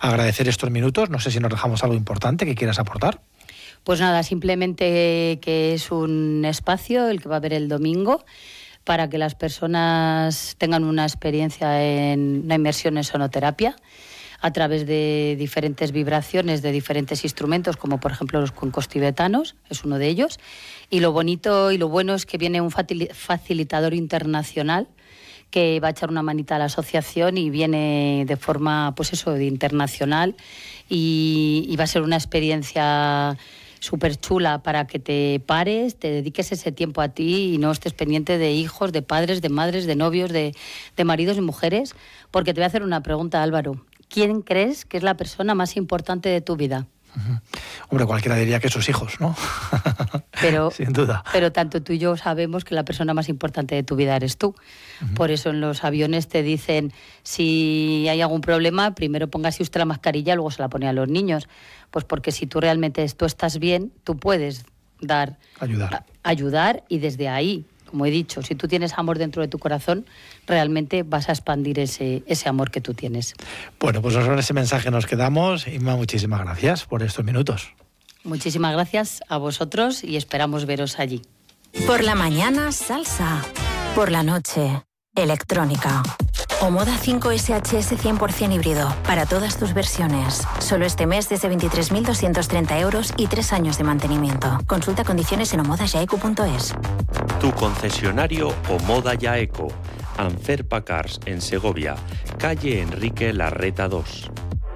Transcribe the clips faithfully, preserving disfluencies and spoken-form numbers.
agradecer estos minutos. No sé si nos dejamos algo importante que quieras aportar. Pues nada, simplemente que es un espacio el que va a haber el domingo para que las personas tengan una experiencia en una inmersión en sonoterapia a través de diferentes vibraciones de diferentes instrumentos, como por ejemplo los cuencos tibetanos, es uno de ellos. Y lo bonito y lo bueno es que viene un facilitador internacional que va a echar una manita a la asociación y viene de forma, pues eso, de internacional y, y va a ser una experiencia súper chula para que te pares, te dediques ese tiempo a ti y no estés pendiente de hijos, de padres, de madres, de novios, de, de maridos y mujeres, porque te voy a hacer una pregunta, Álvaro. ¿Quién crees que es la persona más importante de tu vida? Uh-huh. Hombre, cualquiera diría que sus hijos, ¿no? Pero, sin duda. Pero tanto tú y yo sabemos que la persona más importante de tu vida eres tú. Uh-huh. Por eso en los aviones te dicen, si hay algún problema, primero póngase usted la mascarilla, luego se la pone a los niños. Pues porque si tú realmente tú estás bien, tú puedes dar, ayudar, a, ayudar y desde ahí, como he dicho, si tú tienes amor dentro de tu corazón, realmente vas a expandir ese, ese amor que tú tienes. Bueno, pues con ese mensaje nos quedamos. Inma, muchísimas gracias por estos minutos. Muchísimas gracias a vosotros y esperamos veros allí. Por la mañana, salsa. Por la noche, electrónica. Omoda cinco ese hache ese cien por ciento híbrido, para todas tus versiones. Solo este mes desde veintitrés mil doscientos treinta euros y tres años de mantenimiento. Consulta condiciones en omoda yaeco punto es. Tu concesionario Omoda Yaeco. Anferpa Cars en Segovia, calle Enrique Larreta dos.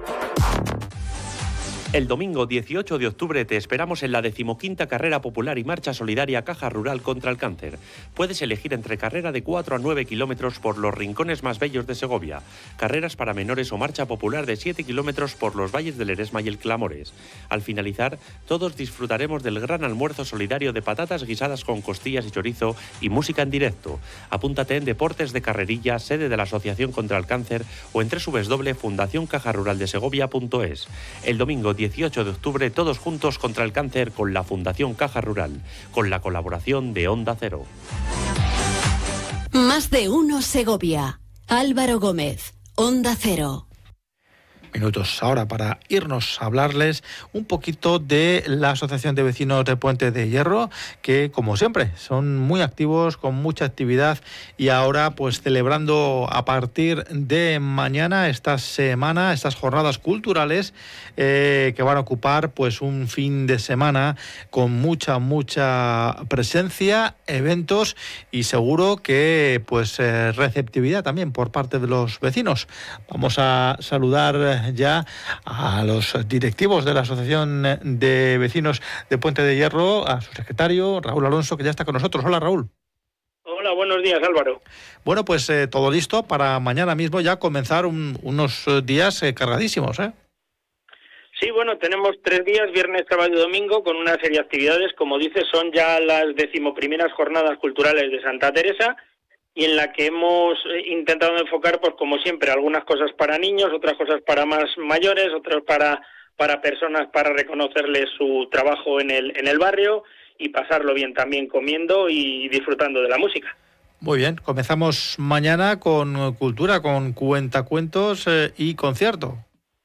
El domingo dieciocho de octubre te esperamos en la decimoquinta Carrera Popular y Marcha Solidaria Caja Rural contra el Cáncer. Puedes elegir entre carrera de cuatro a nueve kilómetros por los rincones más bellos de Segovia, carreras para menores o marcha popular de siete kilómetros por los valles del Eresma y el Clamores. Al finalizar, todos disfrutaremos del gran almuerzo solidario de patatas guisadas con costillas y chorizo y música en directo. Apúntate en Deportes de Carrerilla, sede de la Asociación contra el Cáncer, o en doble u doble u doble u punto fundación caja rural de segovia punto es. El domingo dieciocho de octubre, todos juntos contra el cáncer con la Fundación Caja Rural, con la colaboración de Onda Cero. Más de uno Segovia. Álvaro Gómez, Onda Cero. Minutos ahora para irnos a hablarles un poquito de la Asociación de Vecinos de Puente de Hierro, que como siempre son muy activos, con mucha actividad, y ahora pues celebrando a partir de mañana esta semana, estas jornadas culturales eh, que van a ocupar pues un fin de semana con mucha, mucha presencia, eventos y seguro que pues eh, receptividad también por parte de los vecinos. Vamos a saludar ya a los directivos de la Asociación de Vecinos de Puente de Hierro, a su secretario, Raúl Alonso, que ya está con nosotros. Hola, Raúl. Hola, buenos días, Álvaro. Bueno, pues eh, todo listo para mañana mismo ya comenzar un, unos días eh, cargadísimos, ¿eh? Sí, bueno, tenemos tres días, viernes, sábado y domingo, con una serie de actividades. Como dices, son ya las decimoprimeras jornadas culturales de Santa Teresa, y en la que hemos intentado enfocar, pues como siempre, algunas cosas para niños, otras cosas para más mayores, otras para, para personas, para reconocerles su trabajo en el, en el barrio y pasarlo bien también comiendo y disfrutando de la música. Muy bien, comenzamos mañana con cultura, con cuentacuentos eh, y concierto.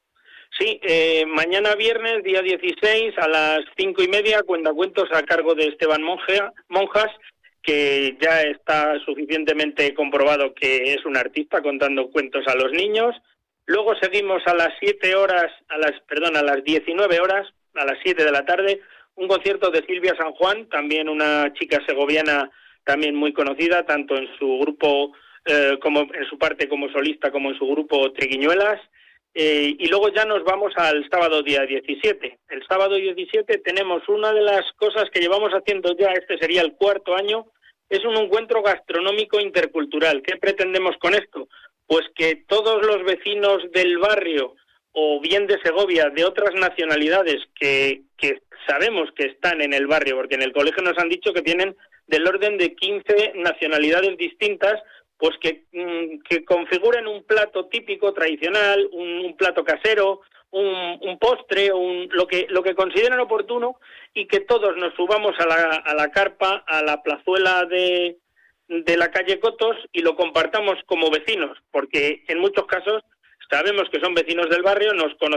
Sí, eh, mañana viernes, día dieciséis, a las cinco y media, cuentacuentos a cargo de Esteban Monja, Monjas, que ya está suficientemente comprobado que es un artista contando cuentos a los niños. Luego seguimos a las siete horas, a las perdón, a las diecinueve horas, a las siete de la tarde, un concierto de Silvia San Juan, también una chica segoviana también muy conocida, tanto en su grupo, eh, como en su parte como solista, como en su grupo Triguiñuelas. Eh, y luego ya nos vamos al sábado día diecisiete. El sábado diecisiete tenemos una de las cosas que llevamos haciendo ya, este sería el cuarto año, es un encuentro gastronómico intercultural. ¿Qué pretendemos con esto? Pues que todos los vecinos del barrio, o bien de Segovia, de otras nacionalidades que, que sabemos que están en el barrio, porque en el colegio nos han dicho que tienen del orden de quince nacionalidades distintas, pues que, que configuren un plato típico, tradicional, un, un plato casero, un, un postre, un, lo que lo que consideren oportuno, y que todos nos subamos a la, a la carpa, a la plazuela de, de la calle Cotos y lo compartamos como vecinos, porque en muchos casos sabemos que son vecinos del barrio, nos conocemos